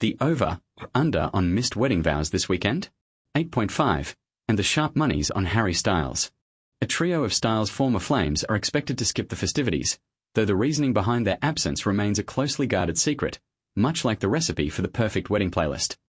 The over or under on missed wedding vows this weekend? 8.5. And the sharp money's on Harry Styles. A trio of Styles' former flames are expected to skip the festivities, though the reasoning behind their absence remains a closely guarded secret, much like the recipe for the perfect wedding playlist.